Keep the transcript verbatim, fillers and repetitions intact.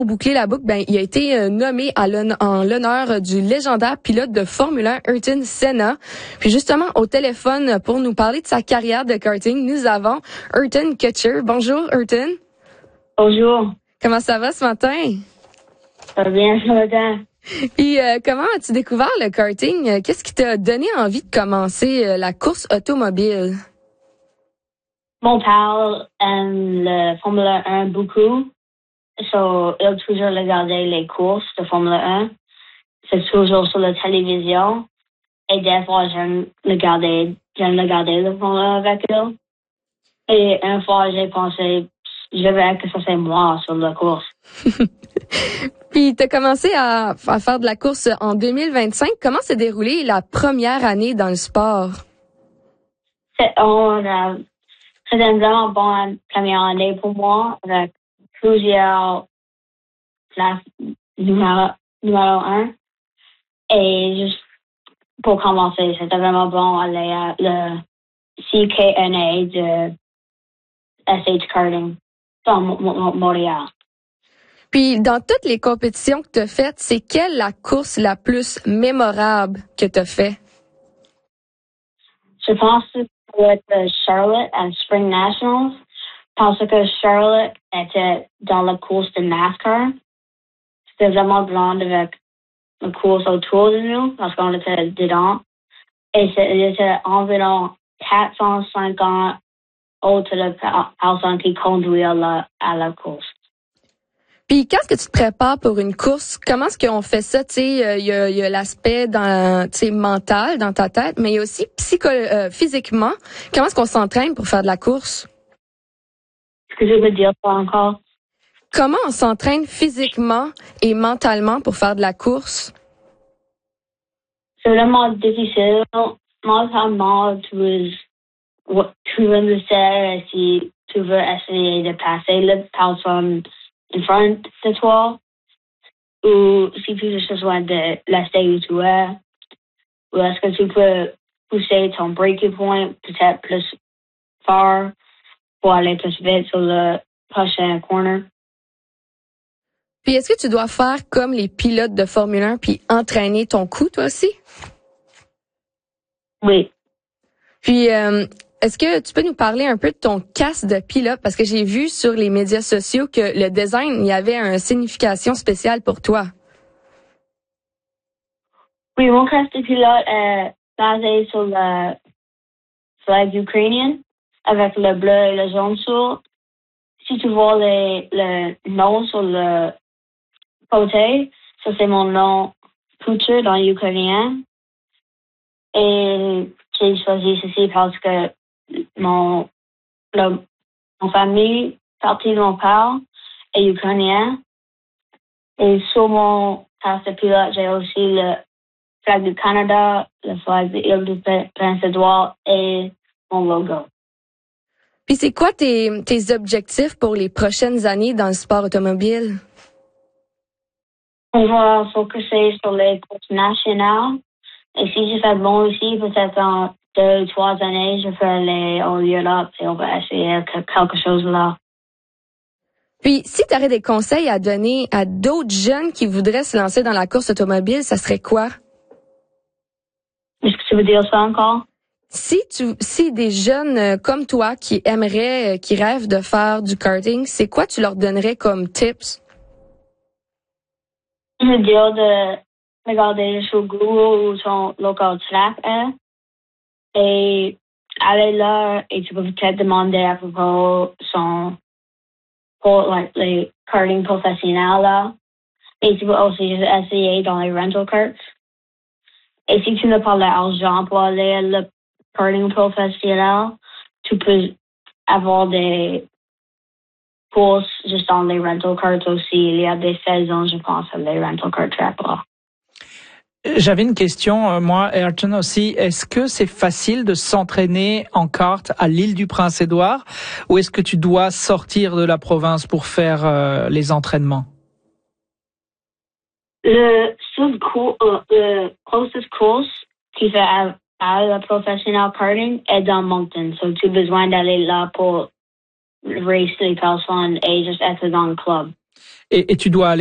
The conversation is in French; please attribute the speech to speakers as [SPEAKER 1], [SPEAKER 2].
[SPEAKER 1] Pour boucler la boucle, ben, il a été euh, nommé à l'hon- en l'honneur du légendaire pilote de Formule un, Ayrton Senna. Puis justement, au téléphone, pour nous parler de sa carrière de karting, nous avons Ayrton Kutcher. Bonjour, Ayrton.
[SPEAKER 2] Bonjour.
[SPEAKER 1] Comment ça va ce matin?
[SPEAKER 2] Ça va bien ce matin?
[SPEAKER 1] Puis euh, comment as-tu découvert le karting? Qu'est-ce qui t'a donné envie de commencer euh, la course automobile?
[SPEAKER 2] Mon père aime le Formule un beaucoup. So, il a toujours regardé les courses de Formule un. C'est toujours sur la télévision. Et des fois, j'aime regarder, j'aime regarder le Formule un avec eux. Et une fois, j'ai pensé, je vais que ça c'est moi sur la course.
[SPEAKER 1] Puis tu as commencé à, à faire de la course en deux mille vingt-cinq. Comment s'est déroulée la première année dans le sport?
[SPEAKER 2] C'est, on a, c'était une vraiment bonne première année pour moi avec plusieurs places numéro, numéro un. Et juste pour commencer, c'était vraiment bon aller à le C K N A de S H Karting dans Montréal.
[SPEAKER 1] Puis, dans toutes les compétitions que tu as faites, c'est quelle la course la plus mémorable que tu as fait?
[SPEAKER 2] Je pense que c'était Charlotte à Spring Nationals parce que Charlotte était dans la course de NASCAR. C'était vraiment grande avec la course autour de nous parce qu'on était dedans. Et c'était environ quatre cent cinquante autres personnes qui conduisaient la, à la course.
[SPEAKER 1] Puis quand est-ce que tu te prépares pour une course? Comment est-ce qu'on fait ça? Tu sais, il y a, y a l'aspect dans, tu sais, mental dans ta tête, mais il y a aussi psycho, euh, physiquement. Comment est-ce qu'on s'entraîne pour faire de la course?
[SPEAKER 2] Est-ce que je veux dire ça encore?
[SPEAKER 1] Comment on s'entraîne physiquement et mentalement pour faire de la course?
[SPEAKER 2] C'est vraiment difficile. Mentalement, tu veux, tu veux le faire si tu veux essayer de passer la personne en front de toi, ou si tu as besoin de rester où tu es, ou est-ce que tu peux pousser ton breaking point peut-être plus fort pour aller plus vite sur le prochain corner.
[SPEAKER 1] Puis est-ce que tu dois faire comme les pilotes de Formule un puis entraîner ton coup, toi aussi?
[SPEAKER 2] Oui.
[SPEAKER 1] Puis, euh, est-ce que tu peux nous parler un peu de ton casque de pilote? Parce que j'ai vu sur les médias sociaux que le design, il y avait une signification spéciale pour toi.
[SPEAKER 2] Oui, mon casque de pilote est basé sur le flag ukrainien avec le bleu et le jaune sur. Si tu vois les, le nom sur le côté, ça c'est mon nom Kucher dans l'ukrainien. Et j'ai choisi ceci parce que mon, le, mon famille, partie de mon père, est ukrainien. Et sur mon casque de pilote, j'ai aussi le flag du Canada, le flag de l'île du Prince-Édouard et mon logo.
[SPEAKER 1] Puis c'est quoi tes, tes objectifs pour les prochaines années dans le sport automobile?
[SPEAKER 2] On va focuser sur les courses nationales. Et si je fais bon aussi, peut-être en deux ou trois années, je ferai aller en Europe et on va essayer quelque chose là.
[SPEAKER 1] Puis, si tu aurais des conseils à donner à d'autres jeunes qui voudraient se lancer dans la course automobile, ça serait quoi?
[SPEAKER 2] Est-ce que tu veux dire ça encore?
[SPEAKER 1] Si tu, si des jeunes euh, comme toi qui aimeraient, euh, qui rêvent de faire du karting, c'est quoi tu leur donnerais comme tips?
[SPEAKER 2] Je veux dire de regarder sur Google où son local track est et aller là et tu peux peut-être demander à propos son pour like, les karting professionnels là. Et tu peux aussi juste essayer dans les rental carts. Et si tu n'as pas l'argent pour aller à le karting professionnel, tu peux avoir des courses juste dans les rental carts aussi. Il y a des saisons, je pense, à les rental car track là.
[SPEAKER 3] J'avais une question, euh, moi, Ayrton aussi. Est-ce que c'est facile de s'entraîner en kart à l'île du Prince-Édouard ou est-ce que tu dois sortir de la province pour faire euh, les entraînements?
[SPEAKER 2] Le seul cours, euh, le closest course qui fait à, à la professionnel karting est dans Moncton. So, tu as besoin d'aller là pour race les personnes et juste être dans le club.
[SPEAKER 3] et, et tu dois aller